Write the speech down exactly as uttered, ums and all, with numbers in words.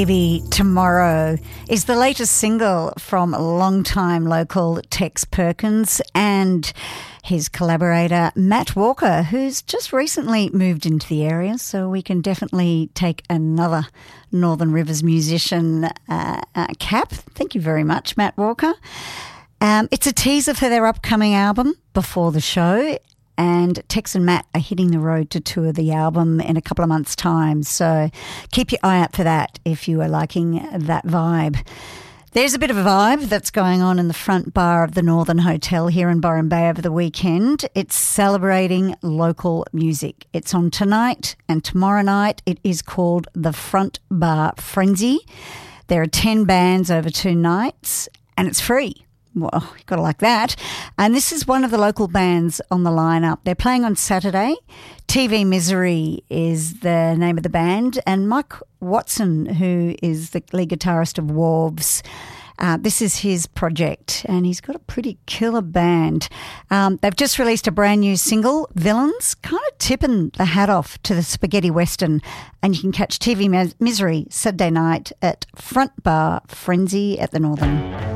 Maybe Tomorrow is the latest single from longtime local Tex Perkins and his collaborator Matt Walker, who's just recently moved into the area, so we can definitely take another Northern Rivers musician uh, uh, cap. Thank you very much, Matt Walker. Um, it's a teaser for their upcoming album, Before the Show, and Tex and Matt are hitting the road to tour the album in a couple of months' time. So keep your eye out for that if you are liking that vibe. There's a bit of a vibe that's going on in the front bar of the Northern Hotel here in Byron Bay over the weekend. It's celebrating local music. It's on tonight and tomorrow night. It is called the Front Bar Frenzy. There are ten bands over two nights and it's free. Well, you've got to like that. And this is one of the local bands on the lineup. They're playing on Saturday. T V Misery is the name of the band. And Mike Watson, who is the lead guitarist of Wolves, uh, this is his project. And he's got a pretty killer band. Um, they've just released a brand new single, Villains, kind of tipping the hat off to the spaghetti western. And you can catch T V Misery Saturday night at Front Bar Frenzy at the Northern.